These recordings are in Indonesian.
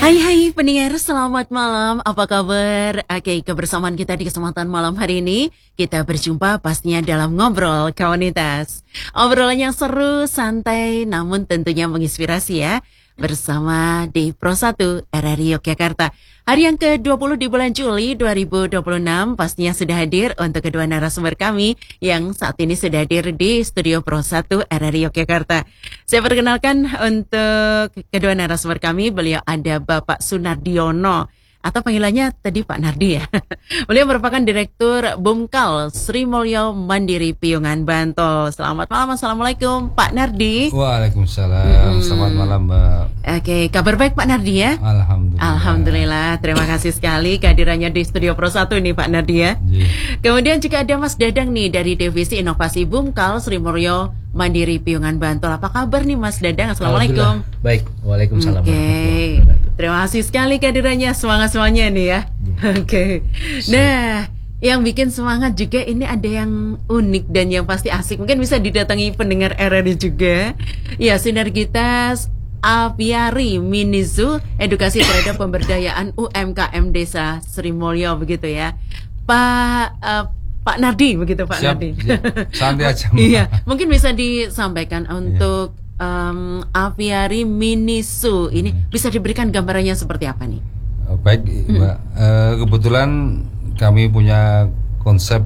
Hai pendengar, selamat malam. Apa kabar? Oke, kebersamaan kita di kesempatan malam hari ini, kita berjumpa pastinya dalam Ngobrol Komunitas. Obrolan yang seru, santai, namun tentunya menginspirasi ya. Bersama di Pro 1 RRI Yogyakarta. Hari yang ke-20 di bulan Juli 2026 pastinya sudah hadir untuk kedua narasumber kami yang saat ini sudah hadir di Studio Pro 1 RRI Yogyakarta. Saya perkenalkan untuk kedua narasumber kami, beliau ada Bapak Sunardiono atau panggilannya tadi Pak Nardi ya. Beliau merupakan Direktur Bumkal Sri Mulyo Mandiri Piungan Bantul. Selamat malam, Assalamualaikum Pak Nardi. Waalaikumsalam, selamat malam Mbak. Oke, kabar baik Pak Nardi ya? Alhamdulillah, terima kasih sekali kehadirannya di Studio Pro 1 ini Pak Nardi ya. Kemudian juga ada Mas Dadang nih dari Divisi Inovasi Bumkal Sri Mulyo Mandiri Piungan Bantul. Apa kabar nih Mas Dadang? Assalamualaikum. Baik, waalaikumsalam. Oke, terima kasih sekali kehadirannya, semangat-semuanya nih ya. Oke. Nah, yang bikin semangat juga ini ada yang unik dan yang pasti asik. Mungkin bisa didatangi pendengar RRI juga. Ya, sinergitas Apiari Mini Zoo, edukasi terhadap pemberdayaan UMKM Desa Sri Mulyo begitu ya. Pak Nardi begitu Pak Siap, Nardi. Santai aja. Iya, mungkin bisa disampaikan untuk Apiari Mini Zoo ini bisa diberikan gambarannya seperti apa nih? Baik Mbak, kebetulan kami punya konsep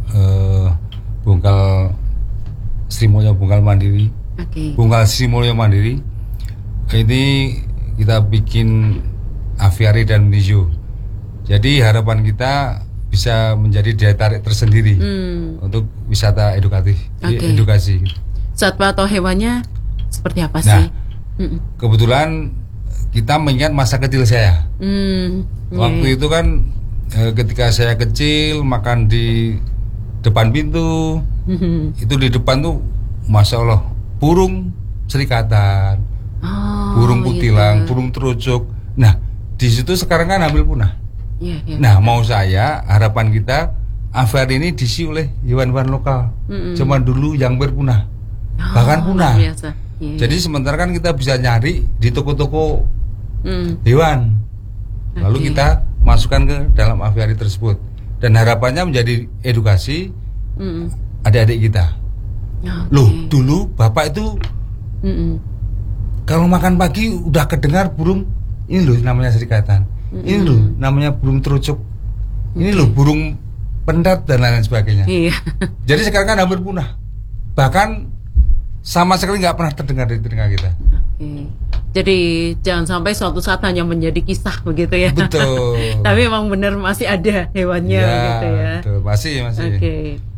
Bungkal Sri Mulyo Bungkal Mandiri. Bungkal Sri Mulyo Mandiri. Ini kita bikin aviari dan mini zoo. Jadi harapan kita bisa menjadi daya tarik tersendiri untuk wisata edukatif, edukasi. Satwa atau hewannya seperti apa sih? Nah, kebetulan kita mengingat masa kecil saya. Waktu itu kan ketika saya kecil makan di depan pintu, itu di depan tuh masya Allah burung serikatan, burung kutilang, burung terucuk. Nah di situ sekarang kan hampir punah. Nah mau saya harapan kita aviari ini diisi oleh hewan-hewan lokal. Zaman dulu yang berpunah, bahkan punah. Jadi sementara kan kita bisa nyari di toko-toko hewan, lalu kita masukkan ke dalam aviari tersebut, dan harapannya menjadi edukasi adik-adik kita. Loh dulu bapak itu kalau makan pagi udah kedengar burung ini loh namanya serikatan, ini loh namanya burung terucuk, ini loh burung pendat dan lain sebagainya. Jadi sekarang kan hampir punah, bahkan sama sekali nggak pernah terdengar di telinga kita. Jadi jangan sampai suatu saat hanya menjadi kisah begitu ya. Betul. Tapi memang benar masih ada hewannya ya, begitu ya. Betul, masih. Oke.